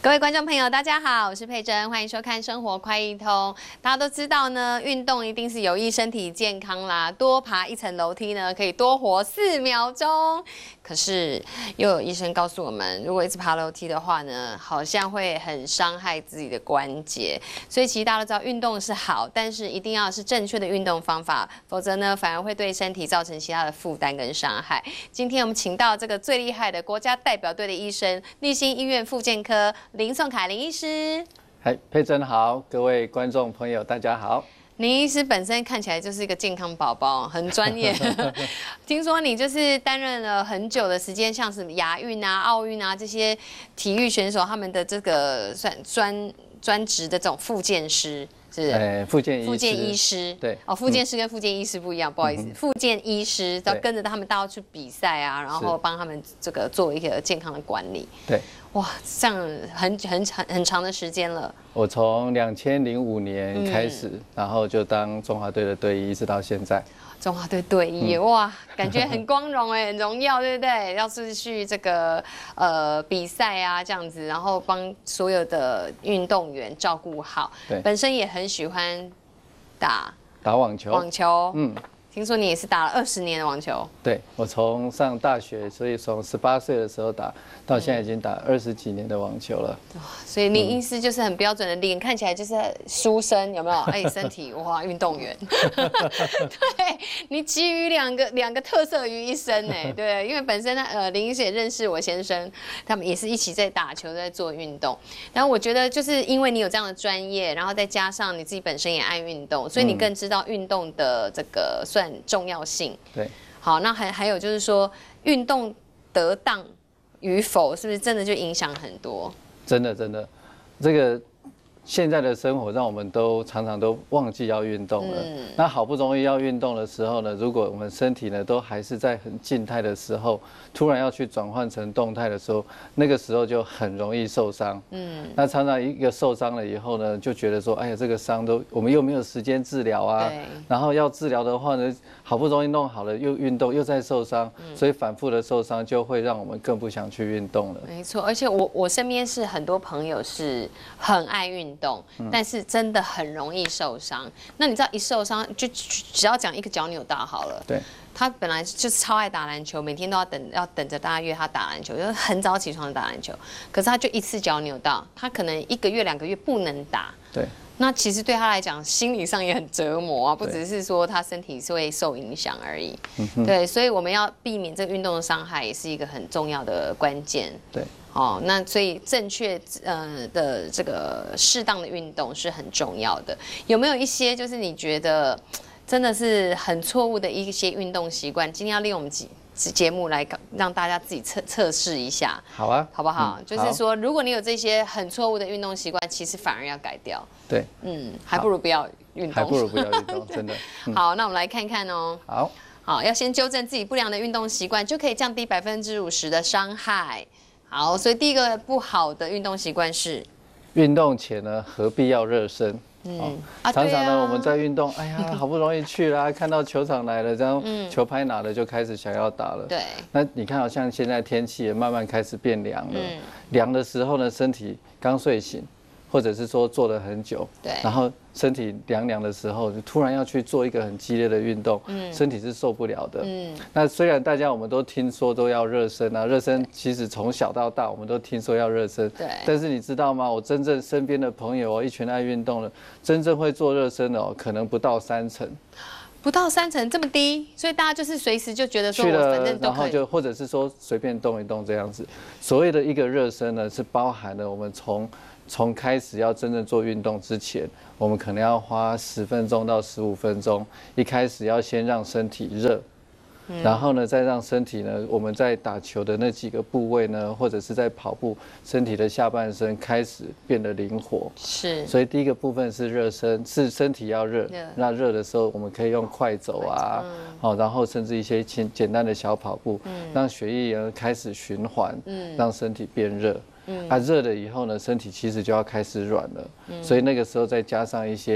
各位观众朋友，大家好，我是佩珍，欢迎收看《生活快一通》。大家都知道呢，运动一定是有益身体健康啦。多爬一层楼梯呢，可以多活4秒钟。可是又有医生告诉我们，如果一直爬楼梯的话呢，好像会很伤害自己的关节。所以其实大家都知道，运动是好，但是一定要是正确的运动方法，否则呢，反而会对身体造成其他的负担跟伤害。今天我们请到这个最厉害的国家代表队的医生，立新医院复健科林颂凯林医师。 嗨，佩珍好，各位观众朋友大家好。 林医师本身看起来就是一个健康宝宝，很专业。听说你就是担任了很久的时间，像是亚运啊、奥运啊这些体育选手他们的这个算专职的这种复健师。是不是？ 复健医师对哦，复健师跟复健医师不一样，不好意思，复健医师要跟着他们到去比赛啊，然后帮他们这个做一个健康的管理。 对， 哇，这样很长的时间了。 我从2005年开始，然后就当中华队的队医，一直到现在。 中华队队医，哇，感觉很光荣哎，很荣耀，对不对？要是去这个比赛啊这样子，然后帮所有的运动员照顾好。对，本身也很喜欢打网球。 网球，听说你也是打了20年的网球。对， 我从上大学，所以从18岁的时候打，到现在已经打20几年的网球了。 所以林医师就是很标准的脸，看起来就是书生，有没有？哎，身体哇，运动员。对，你集于两个特色于一身哎，对，因为本身林医师也认识我先生，他们也是一起在打球，在做运动。然后我觉得就是因为你有这样的专业，然后再加上你自己本身也爱运动，所以你更知道运动的这个算重要性。 对， 好，那还有就是说，运动得当与否，是不是真的就影响很多？ 真的，这个现在的生活让我们都常常都忘记要运动了。那好不容易要运动的时候呢，如果我们身体呢都还是在很静态的时候，突然要去转换成动态的时候，那个时候就很容易受伤。那常常一个受伤了以后呢，就觉得说，哎呀，这个伤都我们又没有时间治疗啊。然后要治疗的话呢，好不容易弄好了，又运动又在受伤，所以反复的受伤就会让我们更不想去运动了。 没错，而且我身边是很多朋友是很爱运动，但是真的很容易受伤。那你知道一受伤就只要讲一个脚扭到好了。 对。 他本来就是超爱打篮球，每天都要等着大家约他打篮球，就是很早起床打篮球。可是他就一次脚扭到，他可能1个月2个月不能打。 对。 那其实对他来讲，心理上也很折磨啊，不只是说他身体是会受影响而已。对，所以我们要避免这个运动的伤害，也是一个很重要的关键。 对。 哦，那所以正确的这个适当的运动是很重要的。有没有一些就是你觉得真的是很错误的一些运动习惯？今天要利用我们节目来让大家自己测试一下。 好啊， 好不好？就是说，如果你有这些很错误的运动习惯，其实反而要改掉。 对， 还不如不要运动。 还不如不要运动，真的。 好，那我们来看看哦。 好， 要先纠正自己不良的运动习惯，就可以降低50%的伤害。好，所以第一个不好的运动习惯是， 运动前呢何必要热身？常常呢我们在运动，哎呀，好不容易去啦，看到球场来了，这样球拍拿了就开始想要打了。 对。 那你看，好像现在天气也慢慢开始变凉了。凉的时候呢，身体刚睡醒，或者是说坐了很久，对，然后身体凉凉的时候，就突然要去做一个很激烈的运动，身体是受不了的。那虽然我们都听说都要热身啊，热身其实从小到大我们都听说要热身，对。但是你知道吗？我真正身边的朋友一群爱运动的，真正会做热身的可能不到30%。 不到30%这么低，所以大家就是随时就觉得说，我反正都可以， 然后就或者是说随便动一动这样子。所谓的一个热身呢，是包含了我们从开始要真正做运动之前，我们可能要花10分钟到15分钟。一开始要先让身体热，然后呢，再让身体呢，我们在打球的那几个部位呢，或者是在跑步，身体的下半身开始变得灵活。是。所以第一个部分是热身，是身体要热。那热的时候，我们可以用快走啊，然后甚至一些简单的小跑步，让血液呢开始循环，让身体变热。热了以后呢，身体其实就要开始软了，所以那个时候再加上一些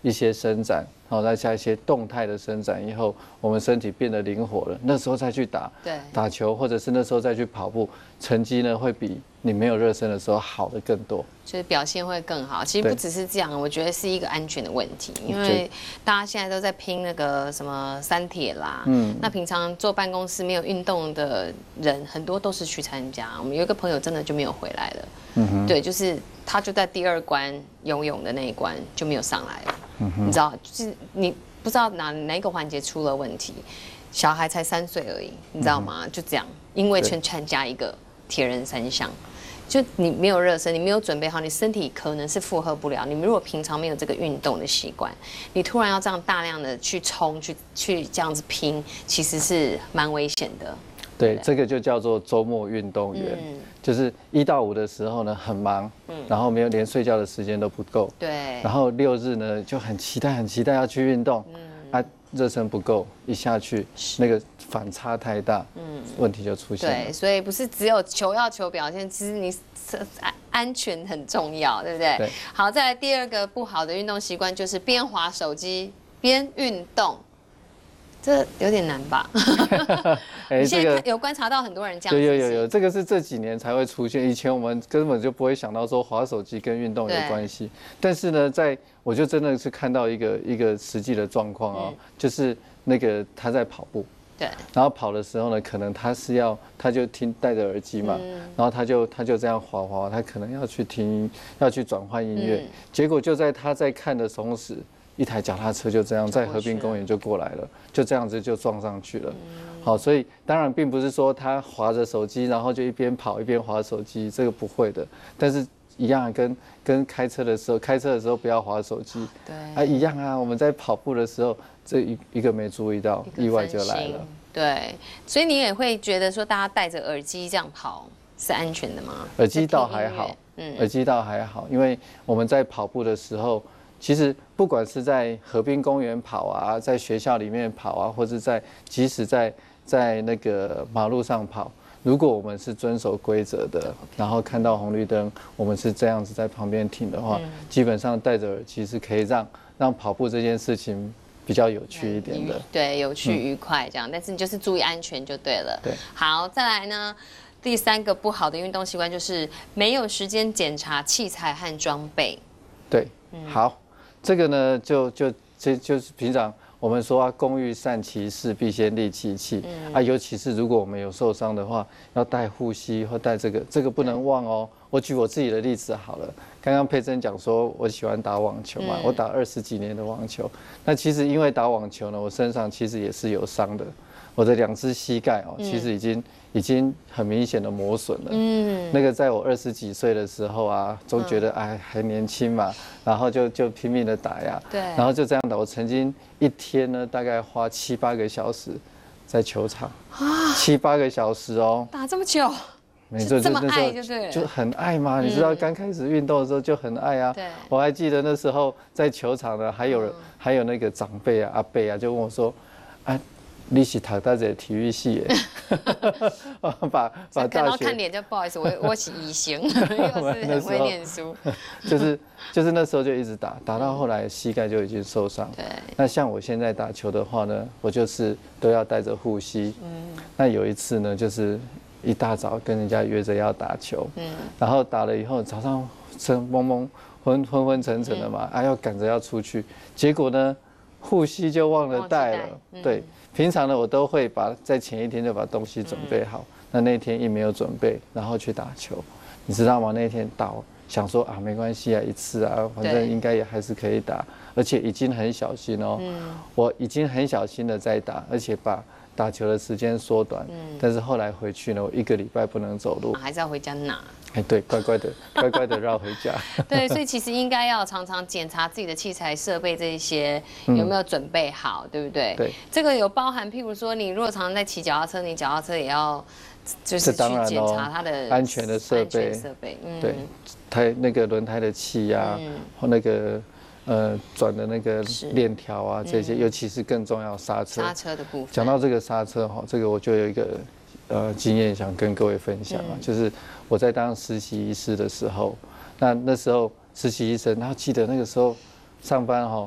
一些伸展，好，再加一些动态的伸展以后，我们身体变得灵活了，那时候再去打球，或者是那时候再去跑步，成绩呢会比你没有热身的时候好的更多， 就是表现会更好。其实不只是这样，我觉得是一个安全的问题，因为大家现在都在拼那个什么三铁啦，那平常坐办公室没有运动的人，很多都是去参加。我们有一个朋友真的就没有回来了，对，就是他就在第2关游泳的那一关就没有上来了，你知道，就是你不知道哪一个环节出了问题，小孩才3岁而已，你知道吗？就这样，因为去参加一个铁人3项。就你没有热身，你没有准备好，你身体可能是负荷不了。你们如果平常没有这个运动的习惯，你突然要这样大量的去冲，去这样子拼，其实是蛮危险的。 对，这个就叫做周末运动员，就是1到5的时候呢很忙，然后没有连睡觉的时间都不够， 对， 然后6日呢就很期待要去运动，热身不够，一下去那个反差太大，问题就出现了。 对，所以不是只有要求表现，其实你安全很重要，对不对？ 对。 好，再来第2个不好的运动习惯就是边滑手机边运动。这有点难吧？你现在有观察到很多人这样子？ 有，这个是这几年才会出现，以前我们根本就不会想到说滑手机跟运动有关系。但是呢，我就真的是看到一个实际的状况哦，就是那个他在跑步， 对， 然后跑的时候呢，可能他就戴着耳机嘛，然后他就这样滑，他可能要去转换音乐，结果就在他在看的同时。一台脚踏车就这样在河滨公园就过来了，就这样子就撞上去了。好，所以当然并不是说他滑着手机，然后就一边跑一边滑手机，这个不会的。但是一样跟开车的时候不要滑手机，对，一样啊。我们在跑步的时候，这一个没注意到，意外就来了。 对，所以你也会觉得说，大家戴着耳机这样跑是安全的吗？ 耳机倒还好，耳机倒还好，因为我们在跑步的时候。其实不管是在河滨公园跑啊，在学校里面跑啊，或者即使在那个马路上跑，如果我们是遵守规则的，然后看到红绿灯，我们是这样子在旁边停的话，基本上戴着耳机是可以让跑步这件事情比较有趣一点的。 对，有趣愉快这样，但是你就是注意安全就对了。 对，好， 再来呢，第3个不好的运动习惯就是没有时间检查器材和装备。 对，好。这个呢，就是平常我们说啊，工欲善其事，必先利其器。尤其是如果我们有受伤的话，要带护膝或带这个不能忘哦。我举我自己的例子好了，刚刚佩珍讲说我喜欢打网球嘛，我打20几年的网球。那其实因为打网球呢，我身上其实也是有伤的，我的2只膝盖哦，其实已经很明显的磨损了。那个在我20几岁的时候啊，总觉得还年轻嘛，然后就拼命的打呀， 对， 然后就这样打。我曾经一天呢，大概花7、8个小时在球场，7、8个小时哦， 打这么久， 没错， 这么爱就对了， 就很爱嘛。你知道刚开始运动的时候就很爱啊。对，我还记得那时候在球场呢，还有那个长辈啊、阿伯啊，就问我说，你是读大这体育系耶？把大学看脸就不好意思，我是医生，又是很会念书。 就是那时候就一直打到后来膝盖就已经受伤。对。那像我现在打球的话呢，我就是都要带着护膝。那有一次呢，就是一大早跟人家约着要打球。然后打了以后，早上昏昏沉沉的嘛，要赶着要出去，结果呢，护膝就忘了带了。对。平常呢，我都会在前一天就把东西准备好。那天一没有准备，然后去打球，你知道吗？那天打，想说没关系啊，一次啊，反正应该也还是可以打，而且已经很小心哦。我已经很小心的在打，而且把打球的时间缩短。但是后来回去呢，我1个礼拜不能走路， 还是要回家拿。 对，乖乖的绕回家。 对，所以其实应该要常常检查自己的器材设备这一些有没有准备好，对不对？对，这个有包含，譬如说你如果常常在骑脚踏车，你脚踏车也要就是去检查它的安全的设备。对，那个轮胎的气啊，或那个转的那个链条啊，这些，尤其是更重要刹车的部分。 讲到这个刹车这个我就有一个经验想跟各位分享啊，就是我在当实习医师的时候，那时候实习医生，然后记得那个时候上班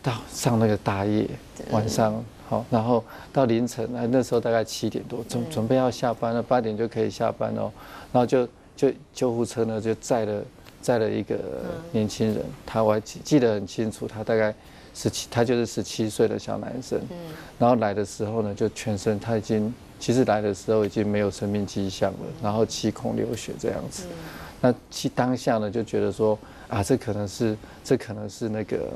到上那个大夜，晚上好，然后到凌晨，那时候大概7点多，准备要下班了，8点就可以下班哦，然后就救护车呢就载了一个年轻人，我还记得很清楚，他大概他就是17岁的小男生，然后来的时候呢就全身他其实来的时候已经没有生命迹象了，然后7孔流血这样子，那当下呢就觉得说啊这可能是那个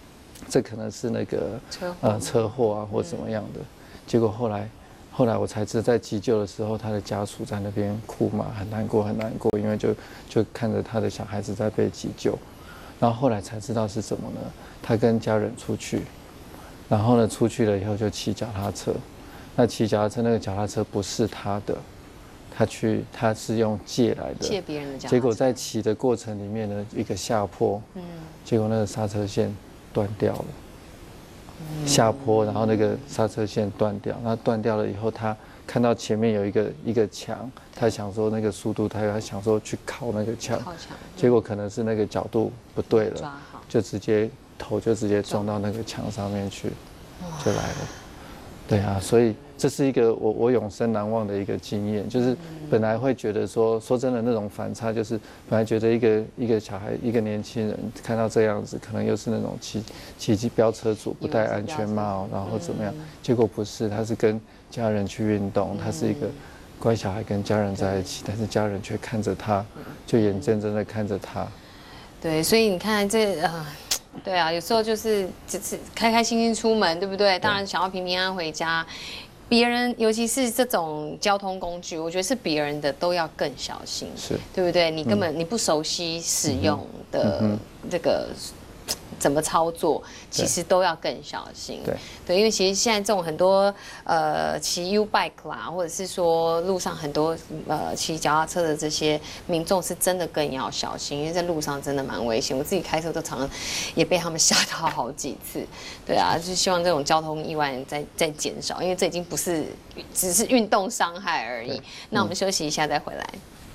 车祸啊或怎么样的，结果后来我才知道，在急救的时候，他的家属在那边哭嘛，很难过，因为就看着他的小孩子在被急救，然后后来才知道是什么呢？他跟家人出去，然后呢出去了以后就骑脚踏车，那骑脚踏车那个脚踏车不是他的，他是用借来的， 借别人的脚踏车， 结果在骑的过程里面呢，一个下坡，结果那个刹车线断掉了。下坡，然后那个刹车线断掉，然后断掉了以后，他看到前面有一个墙，他想说那个速度，他想说去靠那个墙，结果可能是那个角度不对了，头就直接撞到那个墙上面去，就来了。对啊，所以这是一个我永生难忘的一个经验，就是本来会觉得说真的那种反差，就是本来觉得一个小孩一个年轻人看到这样子，可能又是那种骑飙车族不戴安全帽，然后怎么样，结果不是，他是跟家人去运动，他是一个乖小孩跟家人在一起，但是家人却看着他，就眼睁睁的看着他。 对，所以你看对啊，有时候就是只是开开心心出门，对不对？当然想要平平安安回家。别人尤其是这种交通工具，我觉得是别人的都要更小心，对不对？你根本你不熟悉使用的这个怎么操作，其实都要更小心。对，因为其实现在这种很多骑 U bike 啦，或者是说路上很多骑脚踏车的这些民众，是真的更要小心，因为在路上真的蛮危险。我自己开车都常常也被他们吓到好几次。对啊，就是希望这种交通意外再减少，因为这已经不是只是运动伤害而已。那我们休息一下再回来。